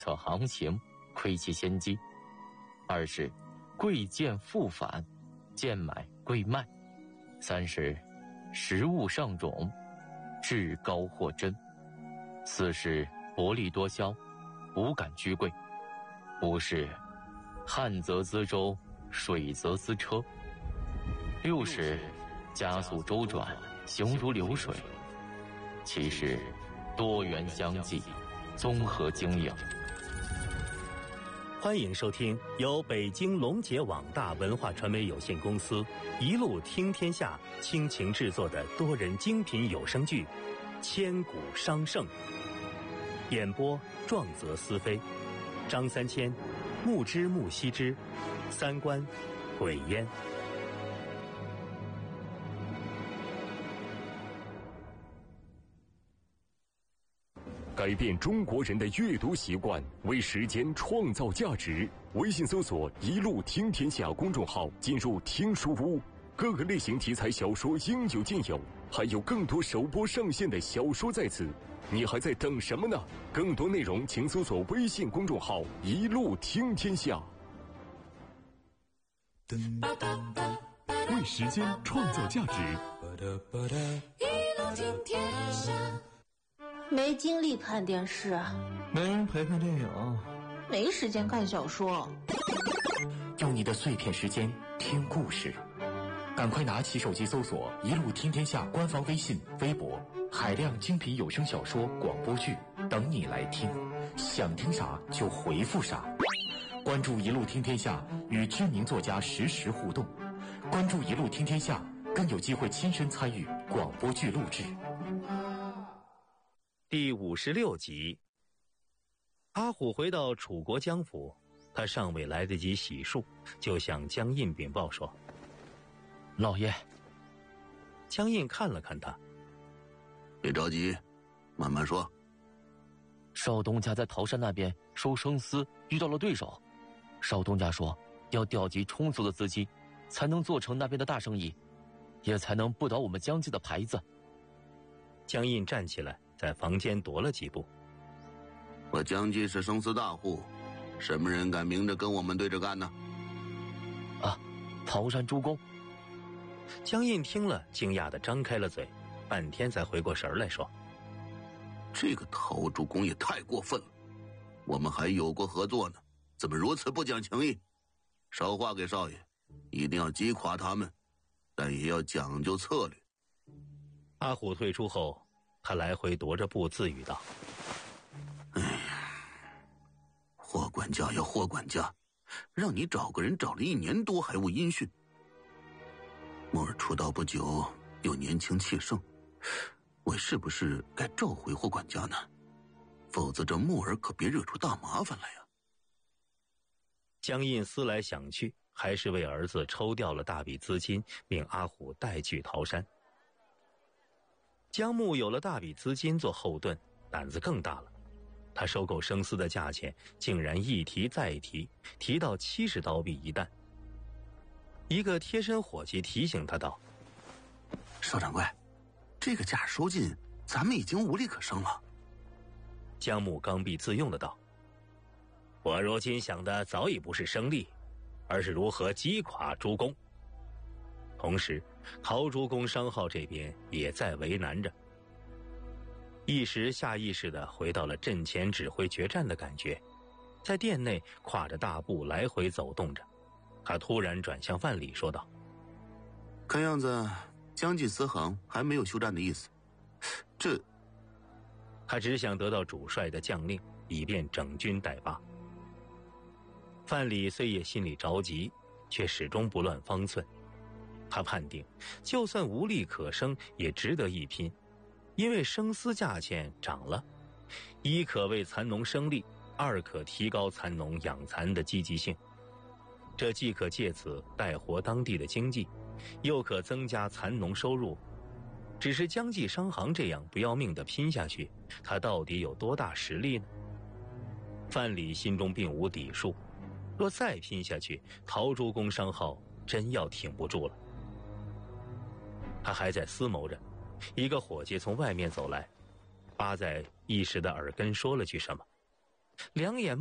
测行情，窥其先机；二是贵贱复返，贱买贵卖；三是食物上种，至高或真；四是薄利多销，无感居贵；五是旱则资舟，水则资车；六是加速周转，行如流水；七是多元相济，综合经营。 欢迎收听由北京龙杰网大文化传媒有限公司一路听天下倾情制作的多人精品有声剧《千古商圣》，演播壮则思飞，张三千、木之木西之，三观鬼烟。 改变中国人的阅读习惯，为时间创造价值。微信搜索“一路听天下”公众号，进入听书屋，各个类型题材小说应有尽有，还有更多首播上线的小说在此。你还在等什么呢？更多内容请搜索微信公众号“一路听天下”。为时间创造价值， 一路听天下。没精力看电视， 没人陪看电影， 没时间看小说。 用你的碎片时间听故事，赶快拿起手机搜索“一路听天下”官方微信、微博，海量精品有声小说、广播剧等你来听，想听啥就回复啥。关注“一路听天下”，与知名作家实时互动。关注“一路听天下”，更有机会亲身参与广播剧录制。 第56集，阿虎回到楚国江府，他尚未来得及洗漱，就向江印禀报说：“ 老爷。” 江印看了看他：“ 别着急，慢慢说。 少东家在桃山那边收生丝遇到了对手，少东家说要调集充足的资金，才能做成那边的大生意，也才能不倒我们江记的牌子。” 江印站起来，在房间踱了几步：“ 我江记是生丝大户，什么人敢明着跟我们对着干呢？”“ 啊，桃山诸公。” 江印听了，惊讶地张开了嘴，半天才回过神来说：“ 这个陶主公也太过分了，我们还有过合作呢，怎么如此不讲情义？捎话给少爷，一定要击垮他们，但也要讲究策略。” 阿虎退出后，他来回踱着步自语道：“ 哎呀，霍管家呀霍管家，让你找个人找了1年多还无音讯。木儿出道不久，又年轻气盛，我是不是该召回霍管家呢？否则这木儿可别惹出大麻烦来呀。” 江印思来想去，还是为儿子抽调了大笔资金，命阿虎带去桃山。江木有了大笔资金做后盾，胆子更大了。他收购生丝的价钱竟然一提再提，提到70刀币一担。一个贴身伙计提醒他道：“ 少掌柜，这个价收尽，咱们已经无利可生了。” 江木刚愎自用的道：“我如今想的早已不是生利，而是如何击垮诸公。”同时陶朱公商号这边也在为难着，一时下意识地回到了阵前指挥决战的感觉，在殿内跨着大步来回走动着。他突然转向范蠡说道：“ 看样子江记私行还没有休战的意思，这……” 他只想得到主帅的将令，以便整军待发。范蠡虽也心里着急，却始终不乱方寸。他判定就算无利可生也值得一拼，因为生丝价钱涨了，一可为蚕农生利，二可提高蚕农养蚕的积极性，这既可借此带活当地的经济，又可增加蚕农收入。只是江记商行这样不要命的拼下去，他到底有多大实力呢？范蠡心中并无底数，若再拼下去，陶朱公商号真要挺不住了。他还在思谋着，一个伙计从外面走来，扒在义士的耳根说了句什么。 两眼